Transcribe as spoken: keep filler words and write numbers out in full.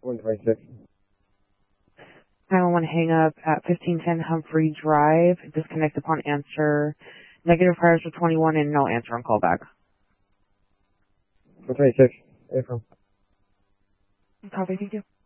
one twenty-six. nine one one hang up at fifteen ten Humphrey Drive. Disconnect upon answer. Negative priors for twenty-one and no answer on callback. one twenty-six. April. Copy, thank you.